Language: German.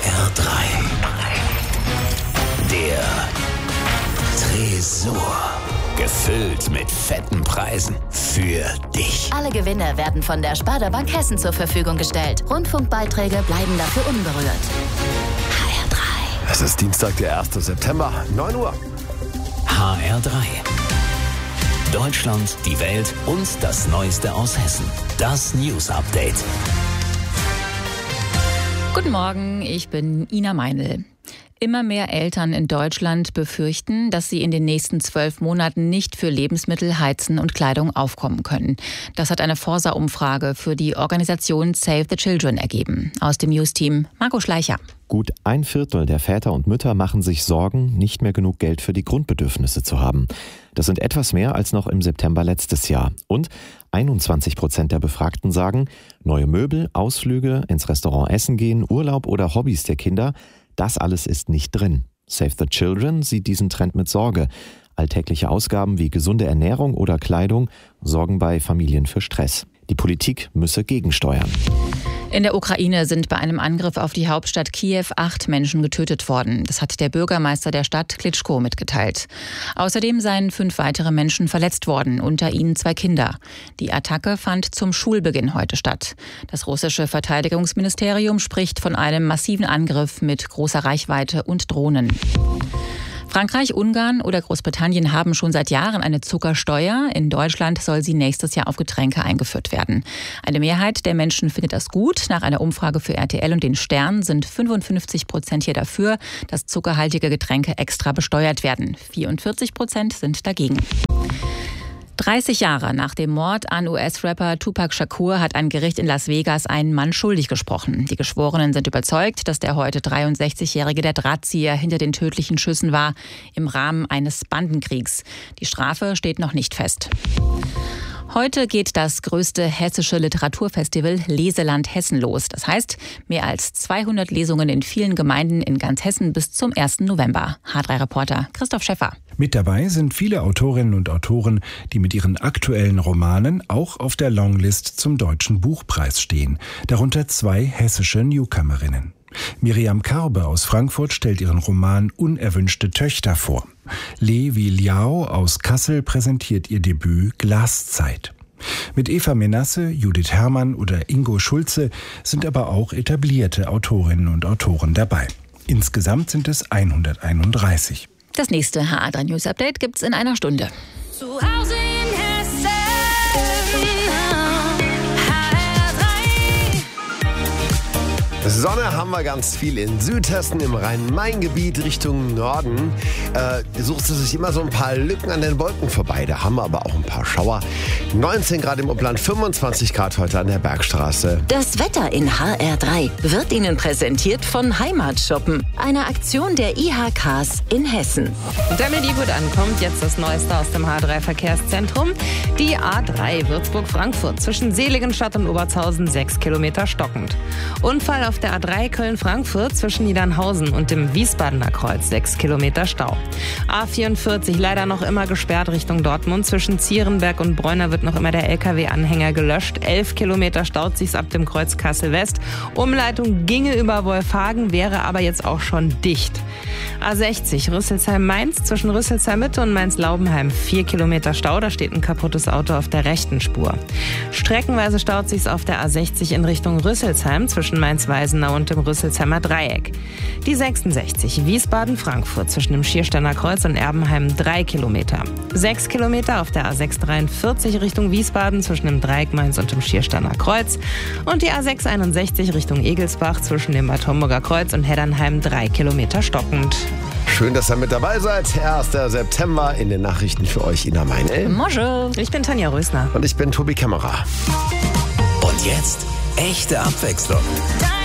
HR3. Der Tresor. Gefüllt mit fetten Preisen für dich. Alle Gewinne werden von der Sparda Bank Hessen zur Verfügung gestellt. Rundfunkbeiträge bleiben dafür unberührt. HR3. Es ist Dienstag, der 1. September, 9 Uhr. HR3. Deutschland, die Welt und das Neueste aus Hessen. Das News Update. Guten Morgen, ich bin Ina Meinl. Immer mehr Eltern in Deutschland befürchten, dass sie in den nächsten 12 Monaten nicht für Lebensmittel, Heizen und Kleidung aufkommen können. Das hat eine Forsa-Umfrage für die Organisation Save the Children ergeben. Aus dem News-Team Marco Schleicher. Gut 1/4 der Väter und Mütter machen sich Sorgen, nicht mehr genug Geld für die Grundbedürfnisse zu haben. Das sind etwas mehr als noch im September letztes Jahr. Und 21% der Befragten sagen, neue Möbel, Ausflüge, ins Restaurant essen gehen, Urlaub oder Hobbys der Kinder, das alles ist nicht drin. Save the Children sieht diesen Trend mit Sorge. Alltägliche Ausgaben wie gesunde Ernährung oder Kleidung sorgen bei Familien für Stress. Die Politik müsse gegensteuern. In der Ukraine sind bei einem Angriff auf die Hauptstadt Kiew 8 Menschen getötet worden. Das hat der Bürgermeister der Stadt Klitschko mitgeteilt. Außerdem seien 5 weitere Menschen verletzt worden, unter ihnen 2 Kinder. Die Attacke fand zum Schulbeginn heute statt. Das russische Verteidigungsministerium spricht von einem massiven Angriff mit großer Reichweite und Drohnen. Frankreich, Ungarn oder Großbritannien haben schon seit Jahren eine Zuckersteuer. In Deutschland soll sie nächstes Jahr auf Getränke eingeführt werden. Eine Mehrheit der Menschen findet das gut. Nach einer Umfrage für RTL und den Stern sind 55% hier dafür, dass zuckerhaltige Getränke extra besteuert werden. 44% sind dagegen. 30 Jahre nach dem Mord an US-Rapper Tupac Shakur hat ein Gericht in Las Vegas einen Mann schuldig gesprochen. Die Geschworenen sind überzeugt, dass der heute 63-Jährige der Drahtzieher hinter den tödlichen Schüssen war, im Rahmen eines Bandenkriegs. Die Strafe steht noch nicht fest. Heute geht das größte hessische Literaturfestival Leseland Hessen los. Das heißt, mehr als 200 Lesungen in vielen Gemeinden in ganz Hessen bis zum 1. November. H3-Reporter Christoph Schäffer. Mit dabei sind viele Autorinnen und Autoren, die mit ihren aktuellen Romanen auch auf der Longlist zum Deutschen Buchpreis stehen. Darunter 2 hessische Newcomerinnen. Miriam Karbe aus Frankfurt stellt ihren Roman Unerwünschte Töchter vor. Levi Liao aus Kassel präsentiert ihr Debüt Glaszeit. Mit Eva Menasse, Judith Herrmann oder Ingo Schulze sind aber auch etablierte Autorinnen und Autoren dabei. Insgesamt sind es 131. Das nächste HR3 News Update gibt's in einer Stunde. Zu Hause in Hessen. Sonne haben wir ganz viel in Südhessen, im Rhein-Main-Gebiet Richtung Norden. Sucht es sich immer so ein paar Lücken an den Wolken vorbei. Da haben wir aber auch ein paar Schauer. 19 Grad im Upland, 25 Grad heute an der Bergstraße. Das Wetter in HR3 wird Ihnen präsentiert von Heimatshoppen, einer Aktion der IHKs in Hessen. Damit ihr gut ankommt, jetzt das Neueste aus dem H3-Verkehrszentrum. Die A3 Würzburg-Frankfurt zwischen Seligenstadt und Obertshausen 6 Kilometer stockend. Unfall auf der A3 Köln-Frankfurt zwischen Niedernhausen und dem Wiesbadener Kreuz 6 Kilometer Stau. A44 leider noch immer gesperrt Richtung Dortmund. Zwischen Zierenberg und Bräuner wird noch immer der LKW-Anhänger gelöscht. 11 Kilometer staut sich's ab dem Kreuz Kassel-West. Umleitung ginge über Wolfhagen, wäre aber jetzt auch schon dicht. A60 Rüsselsheim-Mainz zwischen Rüsselsheim-Mitte und Mainz-Laubenheim 4 Kilometer Stau. Da steht ein kaputtes Auto auf der rechten Spur. Streckenweise staut sich's auf der A60 in Richtung Rüsselsheim zwischen Mainz-Weisenau und dem Rüsselsheimer Dreieck. Die 66 Wiesbaden-Frankfurt zwischen dem Schiersteiner Kreuz und Erbenheim 3 Kilometer. 6 Kilometer auf der A643 Richtung Wiesbaden zwischen dem Dreieck Mainz und dem Schiersteiner Kreuz. Und die A661 Richtung Egelsbach zwischen dem Bad Homburger Kreuz und Heddernheim 3 Kilometer stockend. Schön, dass ihr mit dabei seid. 1. September in den Nachrichten für euch Ina Meinl. Bonjour. Ich bin Tanja Rösner. Und ich bin Tobi Kämmerer. Und jetzt echte Abwechslung.